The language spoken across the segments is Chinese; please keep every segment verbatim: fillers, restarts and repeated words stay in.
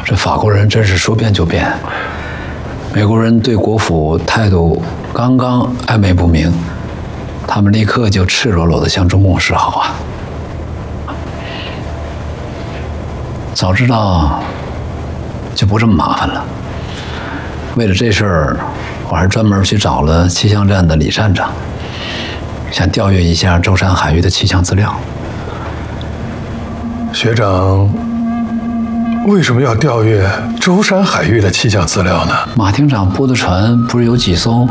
这法国人真是说变就变。美国人对国府态度刚刚暧昧不明，他们立刻就赤裸裸地向中共示好啊！早知道就不这么麻烦了。为了这事儿，我还专门去找了气象站的李站长，想调阅一下舟山海域的气象资料。 学长为什么要调阅舟山海域的气象资料呢？ 马厅长拨的船不是有几艘，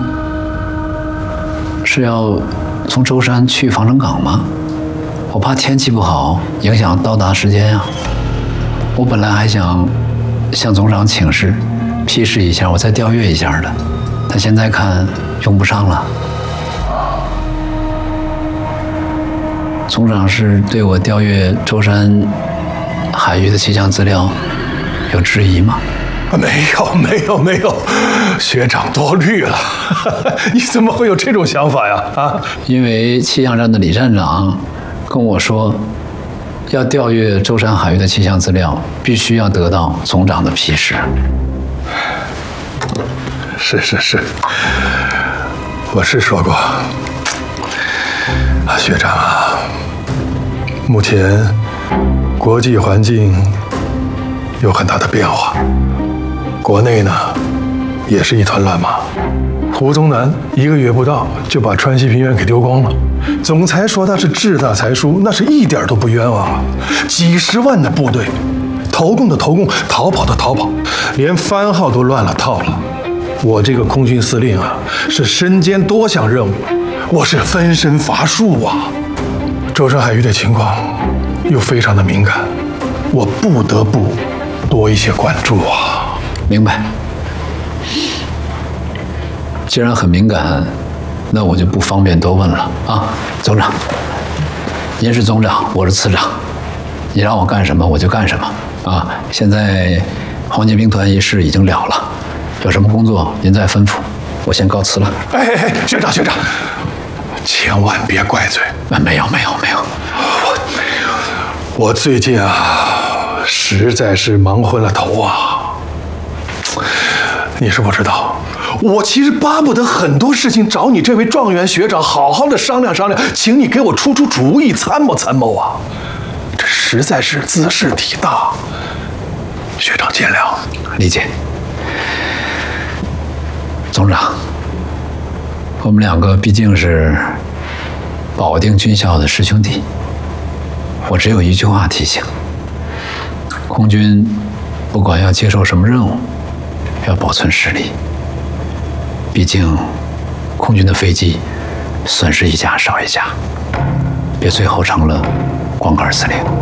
是要从舟山去防城港吗？我怕天气不好影响到达时间呀。我本来还想向总长请示，批示一下，我再调阅一下的，但现在看用不上了。总长是对我调阅舟山海域的气象资料有质疑吗？ 没有，没有，没有，学长多虑了。你怎么会有这种想法呀？啊？ 因为气象站的李站长跟我说，要调阅舟山海域的气象资料，必须要得到总长的批示。 是是是，我是说过，啊，学长啊，目前国际环境有很大的变化，国内呢也是一团乱麻。胡宗南一个月不到就把川西平原给丢光了，总裁说他是志大才疏，那是一点都不冤枉啊！几十万的部队，投共的投共，逃跑的逃跑，连番号都乱了套了。我这个空军司令啊，是身兼多项任务，我是分身乏术啊。舟山海域的情况又非常的敏感，我不得不多一些关注啊。 明白。既然很敏感，那我就不方便多问了啊。总长，您是总长，我是次长，你让我干什么我就干什么啊。现在黄巾兵团一事已经了了，有什么工作您再吩咐，我先告辞了。 哎哎哎，学长学长，千万别怪罪。 啊，没有没有没有， 我我最近啊，实在是忙昏了头啊。你是不知道，我其实巴不得很多事情找你这位状元学长好好的商量商量，请你给我出出主意，参谋参谋啊。这实在是兹事体大，学长见谅。 理解。总长，我们两个毕竟是保定军校的师兄弟，我只有一句话提醒：空军不管要接受什么任务，要保存实力。毕竟空军的飞机损失一架少一架，别最后成了光杆司令。